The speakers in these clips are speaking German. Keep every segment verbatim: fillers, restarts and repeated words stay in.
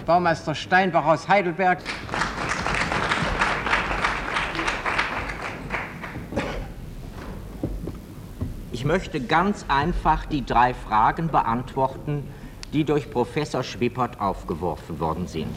Baumeister Steinbach aus Heidelberg. Ich möchte ganz einfach die drei Fragen beantworten, die durch Professor Schwippert aufgeworfen worden sind.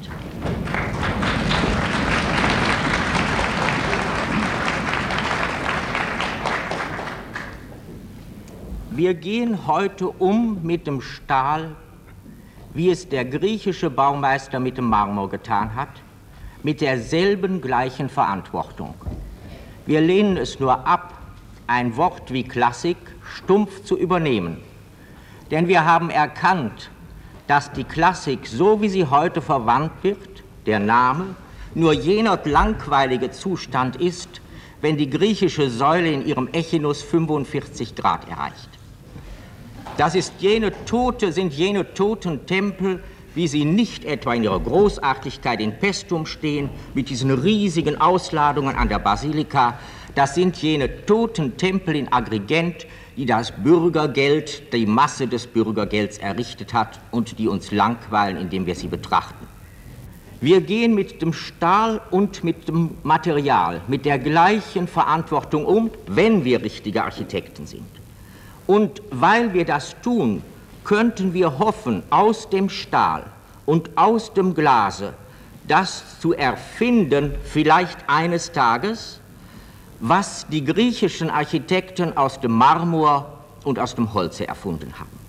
Wir gehen heute um mit dem Stahl, wie es der griechische Baumeister mit dem Marmor getan hat, mit derselben gleichen Verantwortung. Wir lehnen es nur ab, ein Wort wie Klassik stumpf zu übernehmen. Denn wir haben erkannt, dass die Klassik, so wie sie heute verwandt wird, der Name, nur jener langweilige Zustand ist, wenn die griechische Säule in ihrem Echinus fünfundvierzig Grad erreicht. Das ist jene tote, sind jene toten Tempel, wie sie nicht etwa in ihrer Großartigkeit in Paestum stehen, mit diesen riesigen Ausladungen an der Basilika. Das sind jene toten Tempel in Agrigent, die das Bürgergeld, die Masse des Bürgergelds errichtet hat und die uns langweilen, indem wir sie betrachten. Wir gehen mit dem Stahl und mit dem Material, mit der gleichen Verantwortung um, wenn wir richtige Architekten sind. Und weil wir das tun, könnten wir hoffen, aus dem Stahl und aus dem Glase das zu erfinden, vielleicht eines Tages, was die griechischen Architekten aus dem Marmor und aus dem Holze erfunden haben.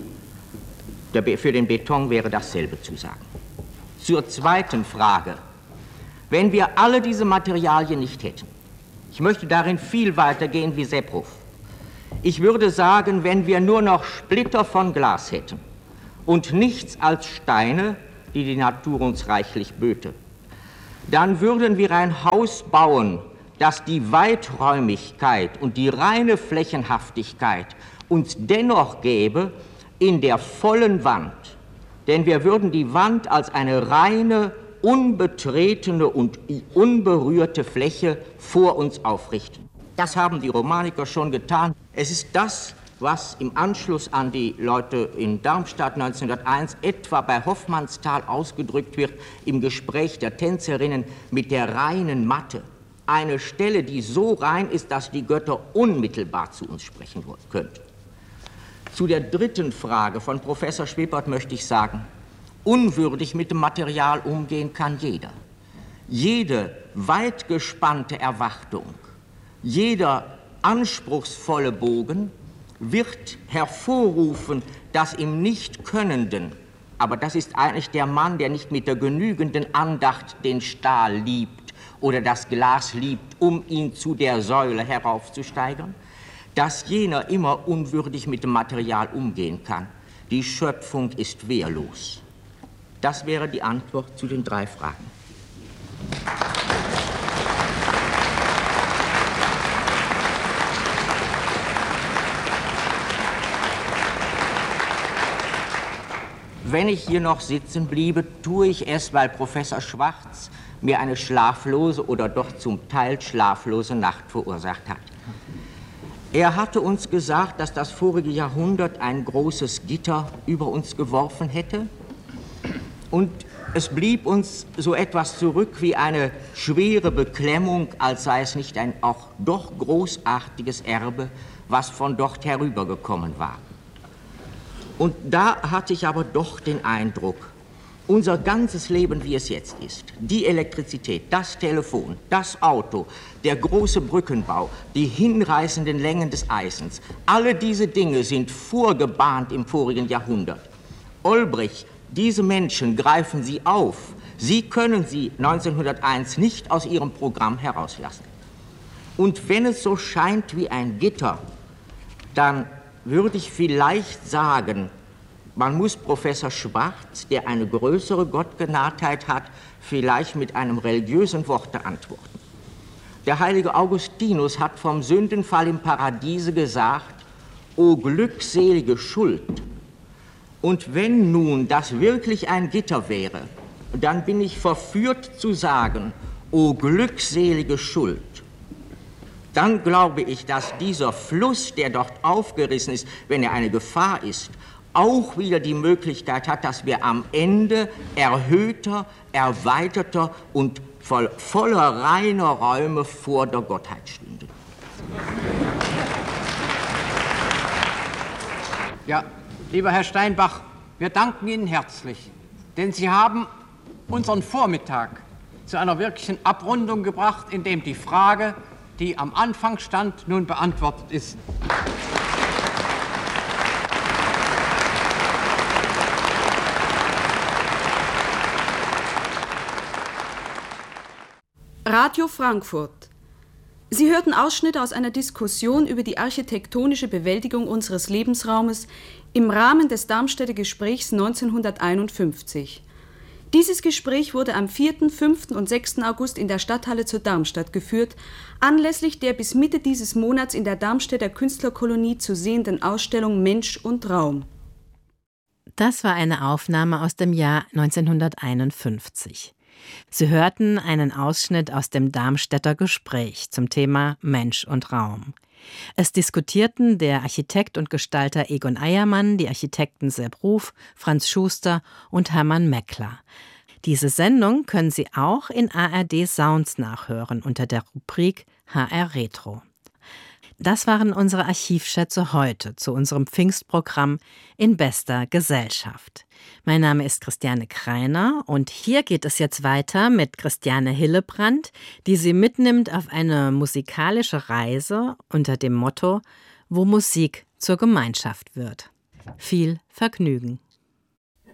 Der, für den Beton wäre dasselbe zu sagen. Zur zweiten Frage. Wenn wir alle diese Materialien nicht hätten, ich möchte darin viel weiter gehen wie Sepprov. Ich würde sagen, wenn wir nur noch Splitter von Glas hätten und nichts als Steine, die die Natur uns reichlich böte, dann würden wir ein Haus bauen, das die Weiträumigkeit und die reine Flächenhaftigkeit uns dennoch gäbe in der vollen Wand. Denn wir würden die Wand als eine reine, unbetretene und unberührte Fläche vor uns aufrichten. Das haben die Romaniker schon getan. Es ist das, was im Anschluss an die Leute in Darmstadt neunzehnhunderteins etwa bei Hoffmannsthal ausgedrückt wird, im Gespräch der Tänzerinnen mit der reinen Matte. Eine Stelle, die so rein ist, dass die Götter unmittelbar zu uns sprechen könnten. Zu der dritten Frage von Professor Schwippert möchte ich sagen, unwürdig mit dem Material umgehen kann jeder. Jede weit gespannte Erwartung, jeder anspruchsvolle Bogen wird hervorrufen, dass im Nichtkönnenden, aber das ist eigentlich der Mann, der nicht mit der genügenden Andacht den Stahl liebt oder das Glas liebt, um ihn zu der Säule heraufzusteigern, dass jener immer unwürdig mit dem Material umgehen kann. Die Schöpfung ist wehrlos. Das wäre die Antwort zu den drei Fragen. Wenn ich hier noch sitzen bliebe, tue ich es, weil Professor Schwarz mir eine schlaflose oder doch zum Teil schlaflose Nacht verursacht hat. Er hatte uns gesagt, dass das vorige Jahrhundert ein großes Gitter über uns geworfen hätte und es blieb uns so etwas zurück wie eine schwere Beklemmung, als sei es nicht ein auch doch großartiges Erbe, was von dort herübergekommen war. Und da hatte ich aber doch den Eindruck, unser ganzes Leben, wie es jetzt ist, die Elektrizität, das Telefon, das Auto, der große Brückenbau, die hinreißenden Längen des Eisens, alle diese Dinge sind vorgebahnt im vorigen Jahrhundert. Olbrich, diese Menschen greifen sie auf. Sie können sie neunzehnhunderteins nicht aus ihrem Programm herauslassen. Und wenn es so scheint wie ein Gitter, dann würde ich vielleicht sagen, man muss Professor Schwarz, der eine größere Gottgenahtheit hat, vielleicht mit einem religiösen Worte antworten. Der heilige Augustinus hat vom Sündenfall im Paradiese gesagt, o glückselige Schuld. Und wenn nun das wirklich ein Gitter wäre, dann bin ich verführt zu sagen, o glückselige Schuld. Dann glaube ich, dass dieser Fluss, der dort aufgerissen ist, wenn er eine Gefahr ist, auch wieder die Möglichkeit hat, dass wir am Ende erhöhter, erweiterter und voll, voller reiner Räume vor der Gottheit stünden. Ja, lieber Herr Steinbach, wir danken Ihnen herzlich, denn Sie haben unseren Vormittag zu einer wirklichen Abrundung gebracht, indem die Frage, die am Anfang stand, nun beantwortet ist. Radio Frankfurt. Sie hörten Ausschnitte aus einer Diskussion über die architektonische Bewältigung unseres Lebensraumes im Rahmen des Darmstädter Gesprächs neunzehnhunderteinundfünfzig. Dieses Gespräch wurde am vierten, fünften und sechsten August in der Stadthalle zu Darmstadt geführt, anlässlich der bis Mitte dieses Monats in der Darmstädter Künstlerkolonie zu sehenden Ausstellung Mensch und Raum. Das war eine Aufnahme aus dem Jahr neunzehnhunderteinundfünfzig. Sie hörten einen Ausschnitt aus dem Darmstädter Gespräch zum Thema Mensch und Raum. Es diskutierten der Architekt und Gestalter Egon Eiermann, die Architekten Sepp Ruf, Franz Schuster und Hermann Meckler. Diese Sendung können Sie auch in A R D Sounds nachhören unter der Rubrik H R Retro. Das waren unsere Archivschätze heute zu unserem Pfingstprogramm in bester Gesellschaft. Mein Name ist Christiane Kreiner und hier geht es jetzt weiter mit Christiane Hillebrand, die Sie mitnimmt auf eine musikalische Reise unter dem Motto, wo Musik zur Gemeinschaft wird. Viel Vergnügen.